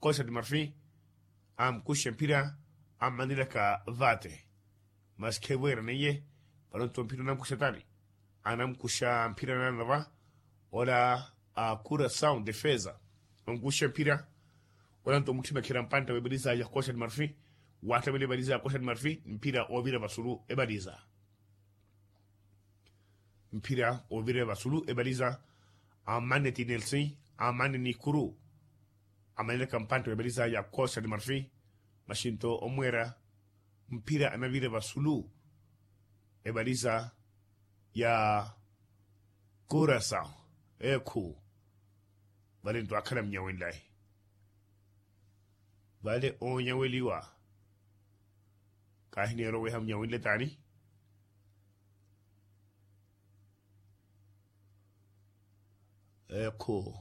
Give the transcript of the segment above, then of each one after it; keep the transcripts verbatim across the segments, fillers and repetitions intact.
Costa de Marfim am kusha mpira am manila ka vate mas kewera neye balonto mpira nam kusha tani anam kusha mpira na nava wala a Curaçao defesa am kusha mpira wala nto mutima kirampanta webaliza ya Costa de Marfim wata bele baliza ya Costa de Marfim mpira ovira basulu ebaliza mpira ovira basulu ebaliza amane tinelsi amane ni kuru amane kampanta webaliza ya Costa de Marfim mashinto omwera mpira anavire basulu ebaliza ya Curaçao eku bale ndo akala mnyawendai bale onyaweliwa kahini rowe ham nyawende tani eku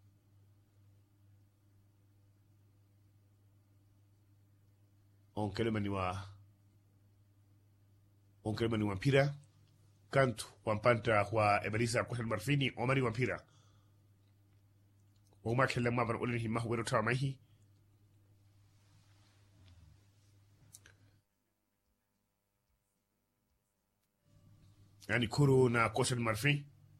onkele maniwa onkele maniwa mpira kantu wampanta kwa ebaliza Costa de Marfim omani wampira oma kele mavan olin himma wero tamahi yani kuru na Costa de Marfim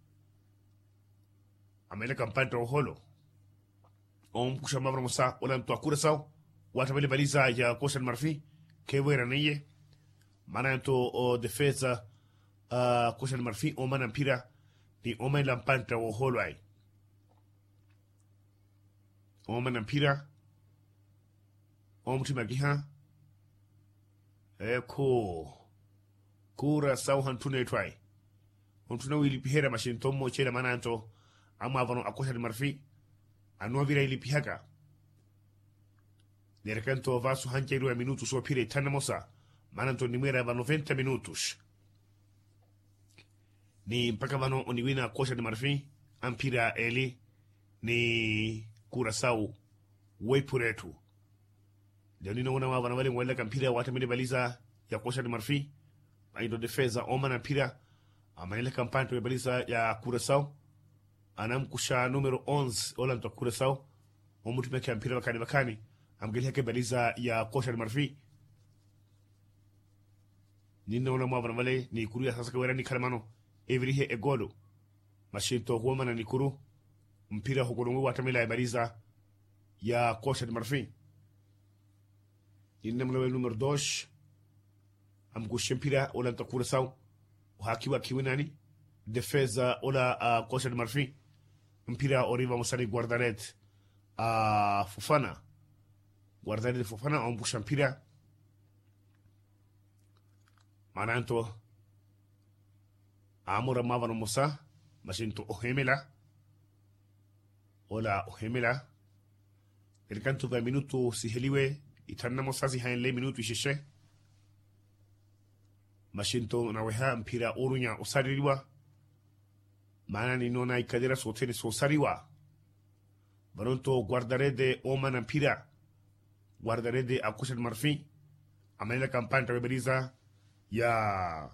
amele kampanta holo om kusha mavra musa ola mtu Curaçao wata bele baliza ya Costa de Marfim kewera neye mana to o defesa uh, Costa de Marfim o mana mpira ni oma lampanta o holo ai o mana mpira o mtima giha eko Curaçao hantune twai hantune wili pihera mashin tomo chela mana to ama vano a Costa de Marfim anu vira ili pihaka de repente va su hancheru a minutos o pire tanamosa mananto ni mera va noventa minutos ni mpaka vano oniwina Costa de Marfim ampira eli ni Curaçao way puretu de ni no na vano wale wala kampira wata mele baliza ya Costa de Marfim aido defesa omana pira amanele kampanto baliza ya Curaçao anam kusha numero onze olanto Curaçao omutu meke ampira bakani bakani amgeli hake baliza ya Costa de Marfim ninna wala mwa vale ni kuru ya sasa kwera ni kalamano every he egolo mashinto huwa ni kuru mpira hukuru watamila ya baliza ya Costa de Marfim ninna mwa numero dos amgushe mpira olanto Curaçao hakiwa kiwinani defesa ola uh, Costa de Marfim mpira oriva musali guardaret a uh, Fofana guardaret Fofana ambusha mpira mananto amura mavano musa mashinto ohemela ola ohemela el canto da minuto siheliwe itanna musazi hainle minuto ishishe mashinto naweha mpira orunya usaririwa mana ni nona ikadera sotene sosariwa baronto guardarede omana mpira guardarede a Costa de Marfim amena kampanta weberiza ya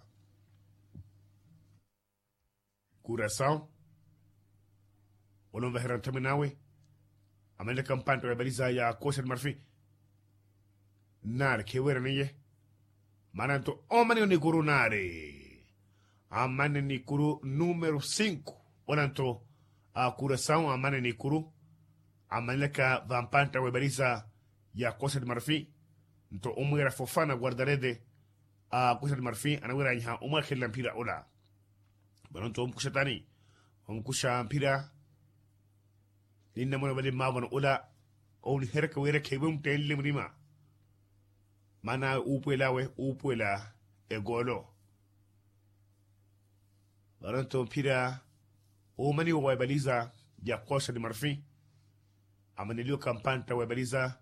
Curaçao olomba herantame nawe amena kampanta weberiza ya Costa de Marfim nar kewera neye mananto omani ni guru nare amane ni kuru numero cinco onanto a Curaçao amane ni kuru amaneka vampanta webaliza ya Costa de Marfim nto umwera Fofana guardarede a Costa de Marfim anawera nha umwa khela mpira ola banonto umkusha tani umkusha mpira ninna mona bale mavano ola on herka wera kebum telle mrima mana upwela we upwela egolo baranto mpira omani wa baliza ya Costa de Marfim amanelio kampanta wa baliza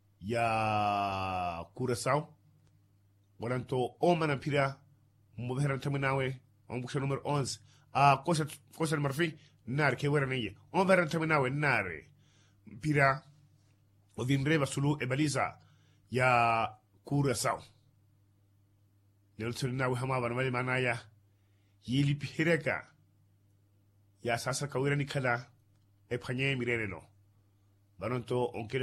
ya Curaçao baranto omana mpira mubehera taminawe ombusha numero onze a Costa Costa de Marfim nar ke wera neye on vera taminawe nare mpira ovinreva sulu e baliza ya Curaçao nelson nawe hama bana manaya yili pireka ya sasa kawira ni kala e panye mirene no baronto on